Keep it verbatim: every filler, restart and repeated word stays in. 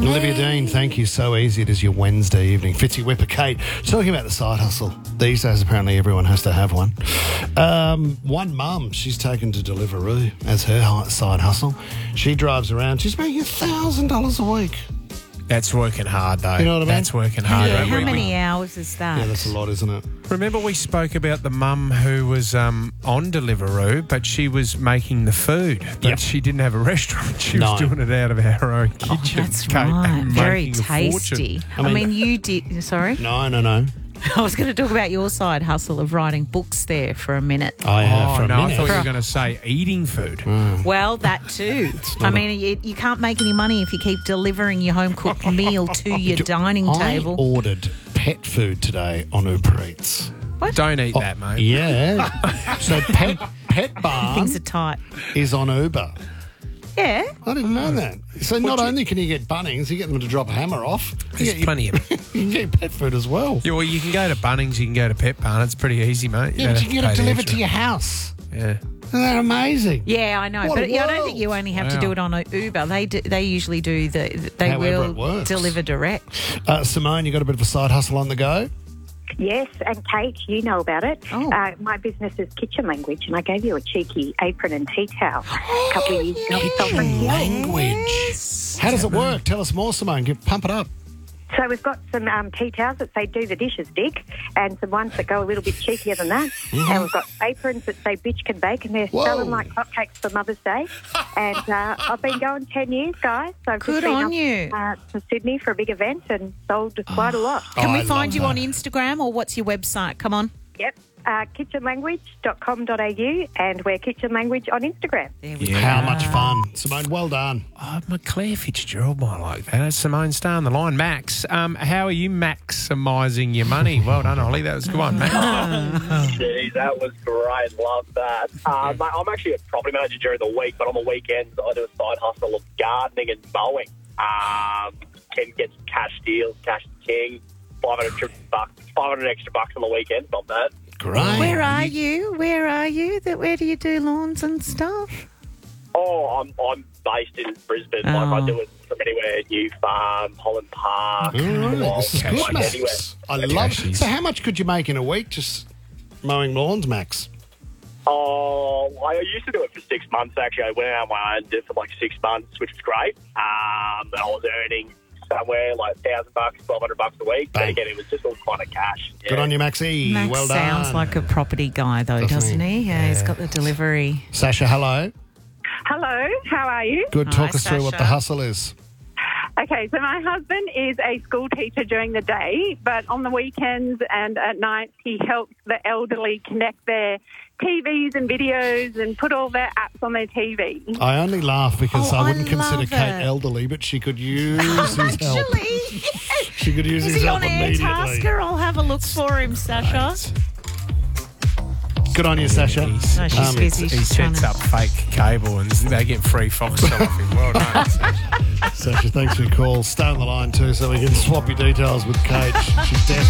Olivia Dean, thank you. So easy it is your Wednesday evening. Fitzy Whipper Kate, talking about the side hustle. These days, apparently, everyone has to have one. Um, one mum, she's taken to Deliveroo as her hi- side hustle. She drives around. She's making one thousand dollars a week. That's working hard, though. You know what I mean? That's working hard. Yeah, Don't how we? many hours is that? Yeah, that's a lot, isn't it? Remember we spoke about the mum who was um, on Deliveroo, but she was making the food, but Yep. she didn't have a restaurant. She No. was doing it out of her own Oh, kitchen. that's Kate, right. and Very making a fortune. tasty. I I mean- mean, you did. Sorry, No, no, no. I was going to talk about your side hustle of writing books there for a minute. I have Oh, for a no, I minute. thought you were going to say eating food. Well, that too. I mean, you, you can't make any money if you keep delivering your home cooked meal to your dining I table. ordered pet food today on Uber Eats. Don't eat that, mate. Yeah. So Pet Pet Barn Things are tight. is on Uber. Yeah. I didn't know that. So not only can you get Bunnings, you get them to drop a hammer off. You There's get your- plenty of it. You can get pet food as well. Yeah, well, you can go to Bunnings, you can go to Pet Barn. It's pretty easy, mate. Yeah, don't but have you can to get it pay the delivered extra. to your house. Yeah. Isn't that amazing? Yeah, I know, What but a yeah, I don't world. think you only have to Wow. do it on a Uber. They do, they usually do the they However it will works. deliver direct. Uh, Simone, you got a bit of a side hustle on the go? Yes, and Kate, you know about it. Oh. Uh, my business is Kitchen Language, and I gave you a cheeky apron and tea towel a couple of years ago. Kitchen language. How does it work? Tell us more, Simone. Give, pump it up. So we've got some um, tea towels that say "Do the dishes, Dick," and some ones that go a little bit cheekier than that. And we've got aprons that say "Bitch can bake," and they're Whoa. selling like hotcakes for Mother's Day. And uh, I've been going ten years, guys. So I've Good just been on up, you. Uh, to Sydney for a big event and sold quite a lot. Can Oh, we I find love you that. on Instagram or what's your website? Come on. Yep. Uh, kitchen language dot com dot a u, and we're Kitchen Language on Instagram. There we Yeah. How much fun. Simone, well done. Oh, Claire Fitzgerald might like that. Simone, stay on the line. Max, um, how are you maximising your money? Well done, Ollie. That was a good one, Max. Jeez, that was great. Love that. Uh, mate, I'm actually a property manager during the week, but on the weekends I do a side hustle of gardening and mowing. Um, can get some cash deals, cash king, five hundred bucks, five hundred extra bucks on the weekend. Not bad. Great. Where are you? Where are you? That where do you do lawns and stuff? Oh, I'm I'm based in Brisbane. Oh. Like I do it from anywhere: New Farm, Holland Park. All right, this is Okay. good, Like Max. anywhere. I Okay, love she's- So how much could you make in a week just mowing lawns, Max? Oh, I used to do it for six months. Actually, I went out on my own, did it for like six months, which was great. Um, I was earning somewhere like thousand bucks, twelve hundred bucks a week. But Bang. again, it was just all kind of cash. Yeah. Good on you, Maxie. Max well done. sounds like a property guy, though, Doesn't doesn't, he? he? Yeah, he's got the delivery. Sasha, hello. Hello, how are you? Good. Hi, Talk us through what Sasha. the hustle is. Okay, so my husband is a school teacher during the day, but on the weekends and at night he helps the elderly connect their T Vs and videos and put all their apps on their T V. I only laugh because Oh, I I wouldn't consider love Kate it. elderly, but she could use his help. Actually, She could use is his he help on immediately. Airtasker? I'll have a look for him, Sasha. Good on you, Sasha. He's, No, she's um, busy. He She's trying sets to- up fake cable and they get free Foxtel off him. Well done. Sasha, thanks for your call. Stay on the line too so we can swap your details with Kate. She's desperate.